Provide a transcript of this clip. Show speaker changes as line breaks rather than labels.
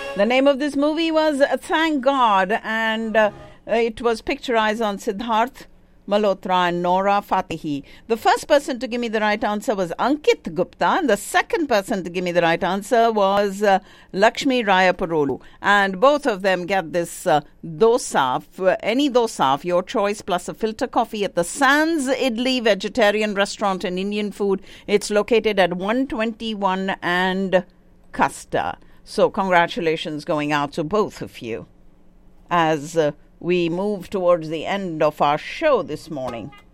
The name of this movie was Thank God, and it was picturized on Siddharth Malhotra and Nora Fatihi. The first person to give me the right answer was Ankit Gupta, and the second person to give me the right answer was Lakshmi Rayaparolu. And both of them get this dosa, any dosa of your choice, plus a filter coffee at the Sans Idli Vegetarian Restaurant and Indian Food. It's located at 121 and Custer. So congratulations going out to both of you as we move towards the end of our show this morning.